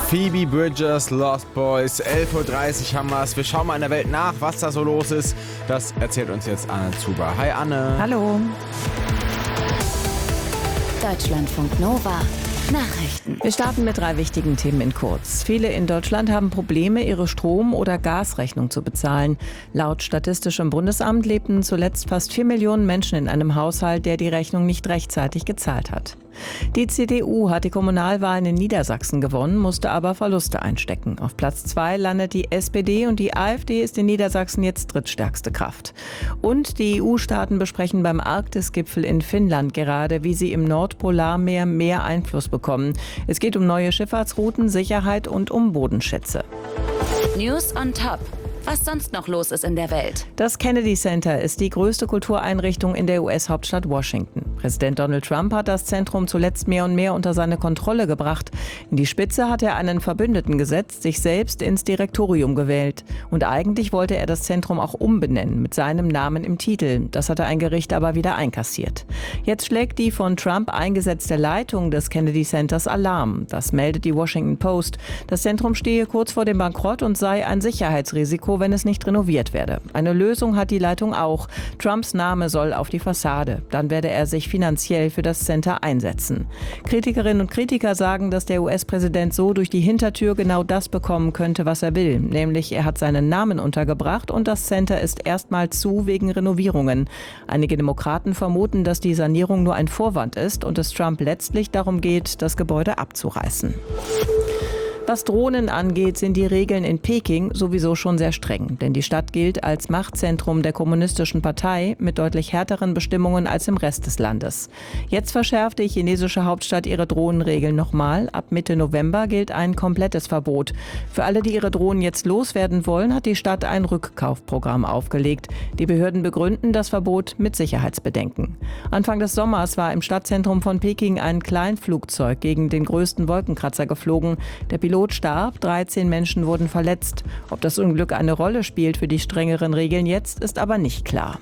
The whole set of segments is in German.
Phoebe Bridgers, Lost Boys, 11:30 Uhr haben wir es. Wir schauen mal in der Welt nach, was da so los ist. Das erzählt uns jetzt Anne Zuber. Hi Anne. Hallo. Deutschlandfunk Nova. Nachrichten. Wir starten mit 3 wichtigen Themen in kurz. Viele in Deutschland haben Probleme, ihre Strom- oder Gasrechnung zu bezahlen. Laut Statistischem Bundesamt lebten zuletzt fast 4 Millionen Menschen in einem Haushalt, der die Rechnung nicht rechtzeitig gezahlt hat. Die CDU hat die Kommunalwahlen in Niedersachsen gewonnen, musste aber Verluste einstecken. Auf Platz 2 landet die SPD und die AfD ist in Niedersachsen jetzt drittstärkste Kraft. Und die EU-Staaten besprechen beim Arktis-Gipfel in Finnland gerade, wie sie im Nordpolarmeer mehr Einfluss bekommen. Es geht um neue Schifffahrtsrouten, Sicherheit und um Bodenschätze. News on Top. Was sonst noch los ist in der Welt. Das Kennedy Center ist die größte Kultureinrichtung in der US-Hauptstadt Washington. Präsident Donald Trump hat das Zentrum zuletzt mehr und mehr unter seine Kontrolle gebracht. In die Spitze hat er einen Verbündeten gesetzt, sich selbst ins Direktorium gewählt. Und eigentlich wollte er das Zentrum auch umbenennen, mit seinem Namen im Titel. Das hatte ein Gericht aber wieder einkassiert. Jetzt schlägt die von Trump eingesetzte Leitung des Kennedy Centers Alarm. Das meldet die Washington Post. Das Zentrum stehe kurz vor dem Bankrott und sei ein Sicherheitsrisiko, wenn es nicht renoviert werde. Eine Lösung hat die Leitung auch. Trumps Name soll auf die Fassade. Dann werde er sich finanziell für das Center einsetzen. Kritikerinnen und Kritiker sagen, dass der US-Präsident so durch die Hintertür genau das bekommen könnte, was er will. Nämlich, er hat seinen Namen untergebracht und das Center ist erstmal zu wegen Renovierungen. Einige Demokraten vermuten, dass die Sanierung nur ein Vorwand ist und es Trump letztlich darum geht, das Gebäude abzureißen. Was Drohnen angeht, sind die Regeln in Peking sowieso schon sehr streng. Denn die Stadt gilt als Machtzentrum der Kommunistischen Partei mit deutlich härteren Bestimmungen als im Rest des Landes. Jetzt verschärft die chinesische Hauptstadt ihre Drohnenregeln nochmal. Ab Mitte November gilt ein komplettes Verbot. Für alle, die ihre Drohnen jetzt loswerden wollen, hat die Stadt ein Rückkaufprogramm aufgelegt. Die Behörden begründen das Verbot mit Sicherheitsbedenken. Anfang des Sommers war im Stadtzentrum von Peking ein Kleinflugzeug gegen den größten Wolkenkratzer geflogen. Der Pilot starb, 13 Menschen wurden verletzt. Ob das Unglück eine Rolle spielt für die strengeren Regeln jetzt, ist aber nicht klar.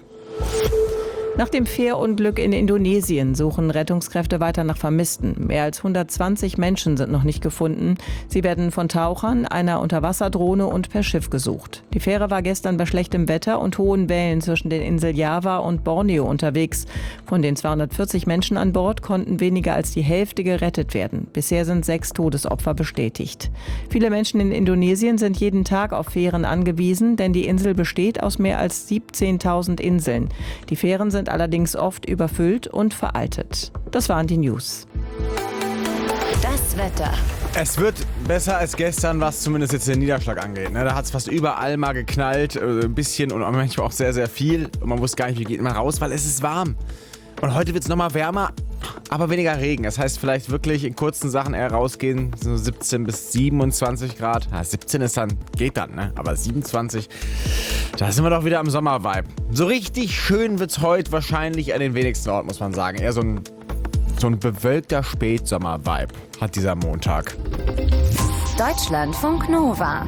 Nach dem Fährunglück in Indonesien suchen Rettungskräfte weiter nach Vermissten. Mehr als 120 Menschen sind noch nicht gefunden. Sie werden von Tauchern, einer Unterwasserdrohne und per Schiff gesucht. Die Fähre war gestern bei schlechtem Wetter und hohen Wellen zwischen den Inseln Java und Borneo unterwegs. Von den 240 Menschen an Bord konnten weniger als die Hälfte gerettet werden. Bisher sind 6 Todesopfer bestätigt. Viele Menschen in Indonesien sind jeden Tag auf Fähren angewiesen, denn die Insel besteht aus mehr als 17.000 Inseln. Die Fähren sind allerdings oft überfüllt und veraltet. Das waren die News. Das Wetter. Es wird besser als gestern, was zumindest jetzt den Niederschlag angeht. Da hat es fast überall mal geknallt, ein bisschen und manchmal auch sehr, sehr viel. Und man wusste gar nicht, wie geht man raus, weil es ist warm. Und heute wird es nochmal wärmer, aber weniger Regen. Das heißt, vielleicht wirklich in kurzen Sachen eher rausgehen, so 17 bis 27 Grad. Ja, 17 ist dann, geht dann, ne? Aber 27, da sind wir doch wieder am Sommer-Vibe. So richtig schön wird es heute wahrscheinlich an den wenigsten Orten, muss man sagen. Eher so ein bewölkter Spätsommer-Vibe hat dieser Montag. Deutschlandfunk Nova.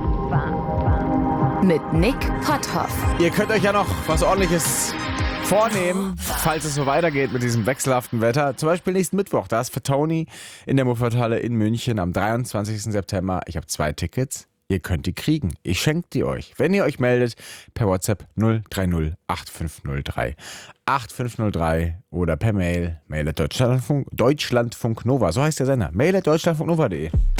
Mit Nick Potthoff. Ihr könnt euch ja noch was Ordentliches vornehmen, falls es so weitergeht mit diesem wechselhaften Wetter. Zum Beispiel nächsten Mittwoch, da ist für Tony in der Muffathalle in München am 23. September. Ich habe 2 Tickets. Ihr könnt die kriegen. Ich schenke die euch. Wenn ihr euch meldet, per WhatsApp 030 8503 8503 oder per Mail, Deutschlandfunknova. So heißt der Sender. Mail@deutschlandfunknova.de.